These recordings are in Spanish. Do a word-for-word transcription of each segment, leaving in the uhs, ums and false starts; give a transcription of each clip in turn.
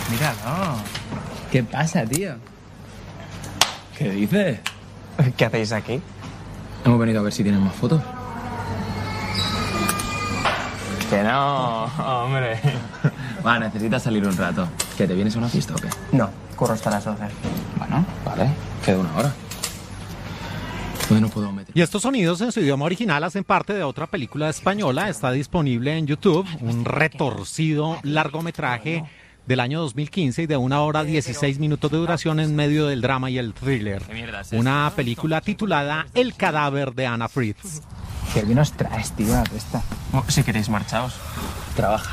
Míralo. ¿Qué pasa, tío? ¿Qué dices? ¿Qué hacéis aquí? Hemos venido a ver si tienen más fotos. Que no, hombre. Va, necesitas salir un rato. ¿Qué, te vienes a una fiesta o qué? No, curro hasta las doce. Bueno, vale. Queda una hora. ¿Dónde no puedo meter? Y estos sonidos en su idioma original hacen parte de otra película española. Está disponible en YouTube, un retorcido largometraje del año dos mil quince y de una hora dieciséis minutos de duración en medio del drama y el thriller. Una película titulada El cadáver de Anna Fritz. ¿Qué vinos traes, tío, a la fiesta? Oh, si queréis, marchaos. Trabaja.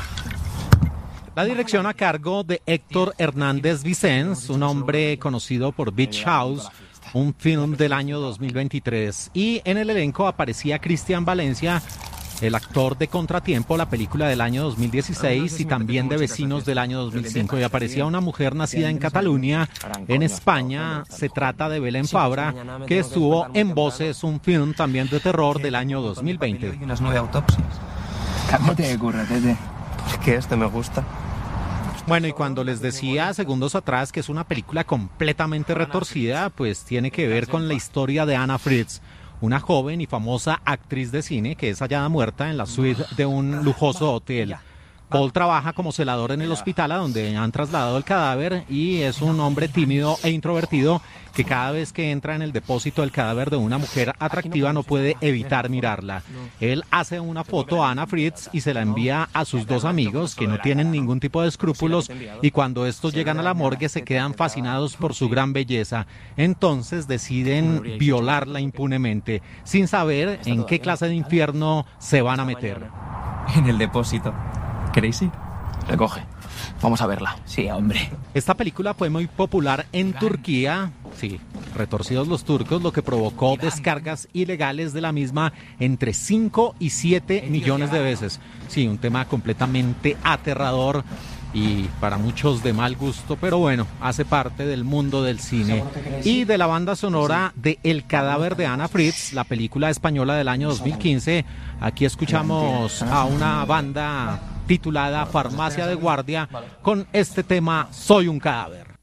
La dirección a cargo de Héctor Hernández Vicens, un hombre conocido por Beach House, un film del año dos mil veintitrés. Y en el elenco aparecía Cristian Valencia, el actor de Contratiempo, la película del año dos mil dieciséis, y también de Vecinos del año dos mil cinco. Y aparecía una mujer nacida en Cataluña, en España. Se trata de Belén Fabra, que estuvo en Voces, un film también de terror del año dos mil veinte. Unas nueve autopsias. Cámbiate de curra, tete. Es que este me gusta. Bueno, y cuando les decía segundos atrás que es una película completamente retorcida, pues tiene que ver con la historia de Anna Fritz, una joven y famosa actriz de cine que es hallada muerta en la suite de un lujoso hotel. Paul trabaja como celador en el hospital a donde han trasladado el cadáver y es un hombre tímido e introvertido que cada vez que entra en el depósito del cadáver de una mujer atractiva no puede evitar mirarla. Él hace una foto a Anna Fritz y se la envía a sus dos amigos que no tienen ningún tipo de escrúpulos, y cuando estos llegan a la morgue se quedan fascinados por su gran belleza. Entonces deciden violarla impunemente, sin saber en qué clase de infierno se van a meter. En el depósito. ¿Queréis ir? Recoge. Vamos a verla. Sí, hombre. Esta película fue muy popular en Turquía, sí, retorcidos los turcos, lo que provocó descargas ilegales de la misma entre cinco y siete millones de veces. Sí, un tema completamente aterrador y para muchos de mal gusto, pero bueno, hace parte del mundo del cine. Y de la banda sonora de El cadáver de Anna Fritz, la película española del año dos mil quince, aquí escuchamos a una banda titulada Farmacia de Guardia con este tema Soy un cadáver.